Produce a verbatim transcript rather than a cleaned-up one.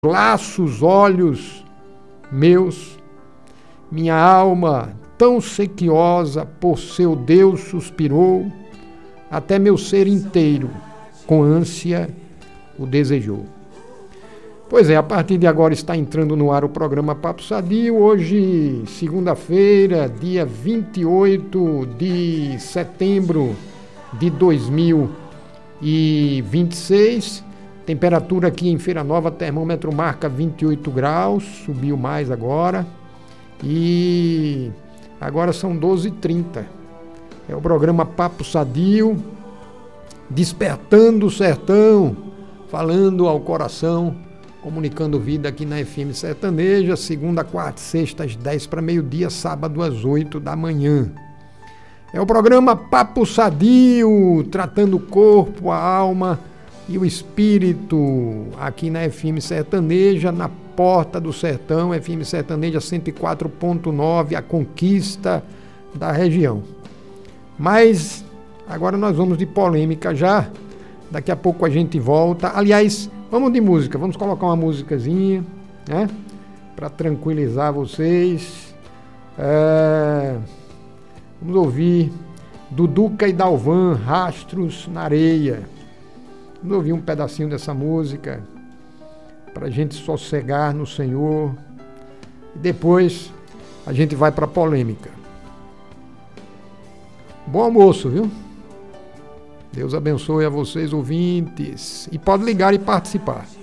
laços olhos meus, minha alma tão sequiosa por seu Deus suspirou, até meu ser inteiro com ânsia o desejou. Pois é, a partir de agora está entrando no ar o programa Papo Sadio, hoje, segunda-feira, dia vinte e oito de setembro de dois mil e vinte e seis, temperatura aqui em Feira Nova, termômetro marca vinte e oito graus, subiu mais agora, e agora são doze e trinta. É o programa Papo Sadio, despertando o sertão, falando ao coração, comunicando vida aqui na F M Sertaneja, segunda, quarta e sexta, às dez para meio-dia, sábado às oito da manhã. É o programa Papo Sadio, tratando o corpo, a alma e o espírito, aqui na F M Sertaneja, na porta do sertão, F M Sertaneja cento e quatro ponto nove, a conquista da região. Mas agora nós vamos de polêmica já, daqui a pouco a gente volta. Aliás, vamos de música, vamos colocar uma musicazinha, né, para tranquilizar vocês. É... Vamos ouvir Duduca e Dalvan, Rastros na Areia. Vamos ouvir um pedacinho dessa música para a gente sossegar no Senhor. E depois a gente vai para a polêmica. Bom almoço, viu? Deus abençoe a vocês, ouvintes. E pode ligar e participar.